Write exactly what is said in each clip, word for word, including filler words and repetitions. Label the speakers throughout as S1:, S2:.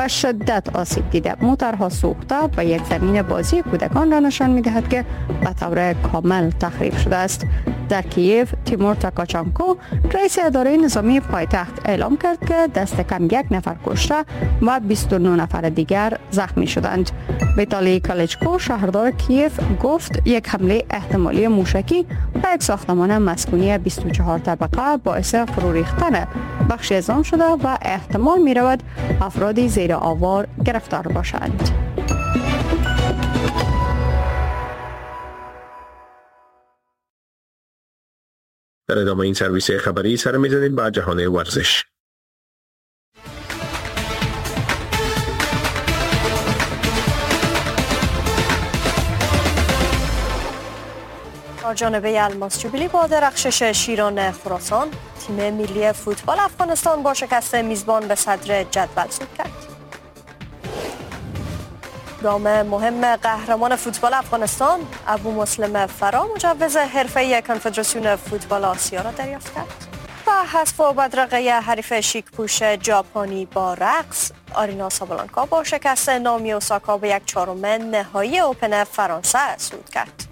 S1: به شدت آسیب دیده. موتورها سوخته و یک زمین بازی کودکان را نشان می‌دهد که به طور کامل تخریب شده است. در کییف، تیمور تاکاچانکو رئیس اداره نظامی پایتخت اعلام کرد که دست کم یک نفر کشته و بیست و نه نفر دیگر زخمی شدند. ویتالی کلیچکو شهردار کییف گفت یک حمله احتمالی موشکی به یک ساختمان مسکونی بیست و چهار طبقه باعث فرو ریختن بخشی از آن شده و احتمال می رود افرادی زیر آوار گرفتار باشند.
S2: در ادامه این سرویس خبری سر می‌زنیم با جهان ورزش.
S3: جانبه الماس جوبیلی با درخشش شیران خراسان، تیم ملی فوتبال افغانستان با شکست میزبان به صدر جدول صعود کرد. گام مهم قهرمان فوتبال افغانستان ابو مسلم فرا مجوز حرفه‌ای کنفدراسیون فوتبال آسیا را دریافت کرد. و حذف و بدرقه حریف شیک پوش ژاپنی با رقص، آرینا سابالانکا با شکست نامی اوساکا به یک چهارم نهایی اوپن فرانسه صعود کرد.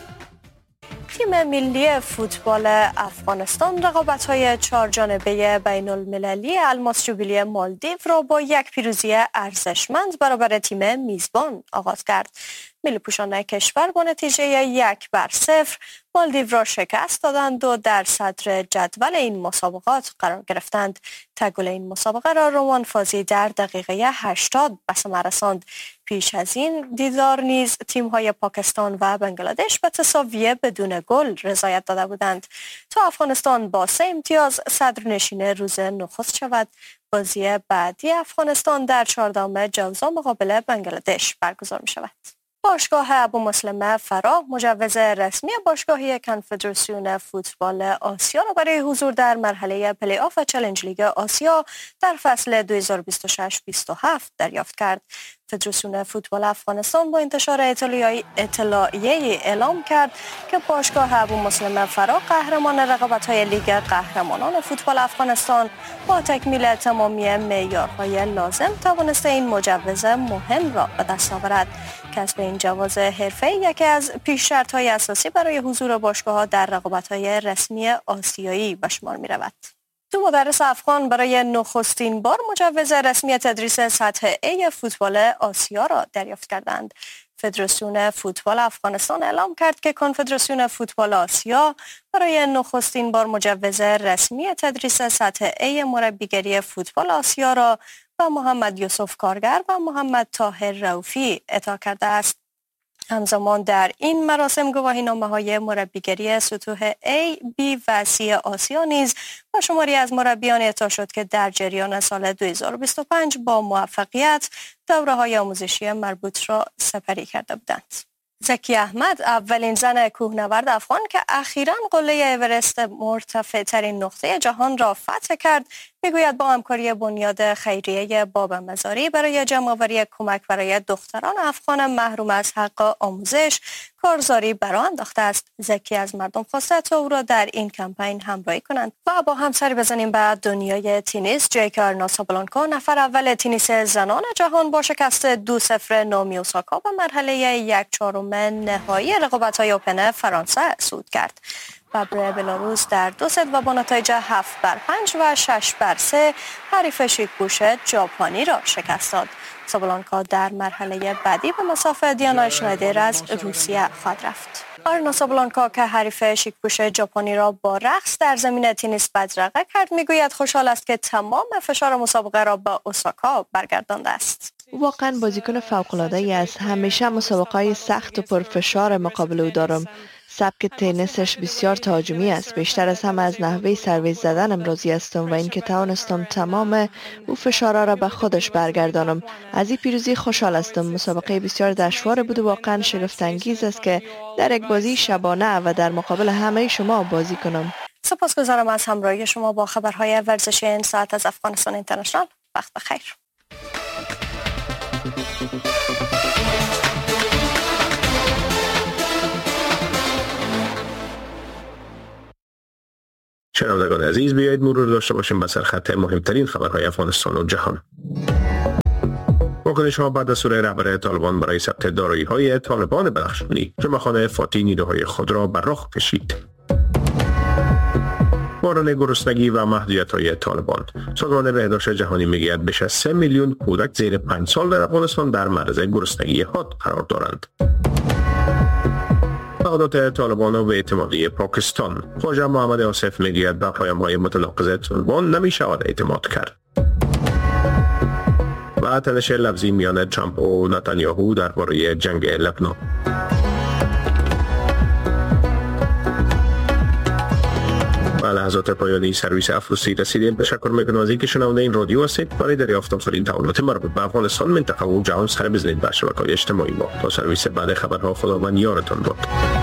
S3: تیم ملی فوتبال افغانستان رقابت‌های چهار جانبه بین المللی الماس جوبیلی مالدیو را با یک پیروزی ارزشمند برابر تیم میزبان آغاز کرد. ملی پوشان کشور با نتیجه یک بر صفر مالدیو را شکست دادند و در صدر جدول این مسابقات قرار گرفتند. تگل این مسابقه را رومان فازی در دقیقه هشتاد به ثمر رساند. پیش از این دیدار نیز تیم‌های پاکستان و بنگلادش به تساوی بدون گل رضایت داده بودند تا افغانستان با سه امتیاز صدرنشین روز نخست شود. بازی بعدی افغانستان در چهاردهم جوزا مقابل بنگلادش برگزار می شود. باشگاه ابو مسلم فرا مجوز رسمی باشگاهی کنفدراسیون فوتبال آسیا را برای حضور در مرحله پلی آف چالش لیگ آسیا در فصل دو هزار و بیست و شش بیست و هفت دریافت کرد. فدراسیون فوتبال افغانستان با انتشار اطلاعیه‌ای اعلام کرد که باشگاه ابو مسلم فرا قهرمان رقابت‌های لیگ قهرمانان فوتبال افغانستان با تکمیل تمامی معیارهای لازم توانسته این مجوز مهم را به دست آورد. کسب این جواز حرفه‌ای یکی از پیش شرط‌های اساسی برای حضور باشگاه‌ها در رقابت‌های رسمی آسیایی به شمار می‌رود. دو مدرس افغان برای نخستین بار مجوز رسمی تدریس سطح A فوتبال آسیا را دریافت کردند. فدراسیون فوتبال افغانستان اعلام کرد که کنفدراسیون فوتبال آسیا برای نخستین بار مجوز رسمی تدریس سطح A مربیگری فوتبال آسیا را به محمد یوسف کارگر و محمد طاهر رؤوفی اعطا کرده است. همزمان در این مراسم گواهینامه‌های مربیگری سطوح A، B و C آسیا نیز با شماری از مربیان اعطا شد که در جریان سال دو هزار و بیست و پنج با موفقیت دوره‌های آموزشی مربوط را سپری کرده بودند. زکی احمد اولین زن کوهنورد افغان که اخیراً قله اورست مرتفع ترین نقطه جهان را فتح کرد میگوید با همکاری بنیاد خیریه باب مزاری برای جمع‌آوری کمک برای دختران افغان محروم از حق آموزش کارزاری برآ انداخته است. زکی از مردم خواسته تا او را در این کمپین همراهی کنند. و با هم سری بزنیم به دنیای تنیس. جیک آرینا سابالانکا نفر اول تنیس زنان جهان با شکست دو صفر نامی اوساکا به مرحله یک چهارم نهایی رقابت‌های اوپن فرانسه صعود کرد. ببر بلاروس در دو ست و با نتایج هفت بر پنج و شش بر سه حریف شیکپوش ژاپنی را شکست داد. سابالانکا در مرحله بعدی به مسافه دیانا شنایدر از روسیه خواهد رفت. آرینا سابالانکا که حریف شیکپوش ژاپنی را با رقص در زمین تنیس بدرقه کرد میگوید خوشحال است که تمام فشار مسابقه را به اوساکا برگردانده است.
S4: واقعا بازیکن فوق‌العاده‌ای است. همیشه مسابقه‌های سخت و پرفشار مقابل او دارم. سبک تنیسش بسیار تهاجمی است. بیشتر از همه از نحوه سرویس زدنم راضی هستم و اینکه توانستم تمام او فشارها را به خودش برگردانم. از این پیروزی خوشحال هستم. مسابقه بسیار دشوار بود و واقعا شگفت انگیز است که در یک بازی شبانه و در مقابل همه شما بازی کنم.
S3: سپاسگزارم از همراهی شما با خبرهای ورزشی این ساعت از افغانستان اینترنشنال. وقت بخیر.
S2: شنوندگان عزیز، بیایید مرور داشته باشیم بر سرخط مهمترین خبرهای افغانستان و جهان. واکنش ها بعد از سوره رهبر طالبان برای ثبت دارایی های طالبان بدخشانی، جمعخانه فاتی نیروهای خود را بر راه کشید. بحران گرسنگی و محدودیت‌های طالبان. سازمان بهداشت جهانی می‌گوید بیش از سه میلیون کودک زیر پنج سال در افغانستان در معرض گرسنگی حاد قرار دارند. تعهدات طالبان و اتحادیه پاکستان. خواجه محمد آصف می‌گوید به پیام‌های متناقض طالبان نمی‌شود اعتماد کرد. و تنش لفظی میان ترامپ و نتانیاهو درباره جنگ لبنان. و لحظات پایانی سرویس افروسی رسیدیم. تشکر میکنم از اینکه شنونده این رادیو هستید. برای دریافت آخرین تحولات مربوط به افغانستان، منطقه و جهان سر بزنید بر شبکه‌های اجتماعی ما. تا سرویس بعد خبرها، خداوند یارتان باد.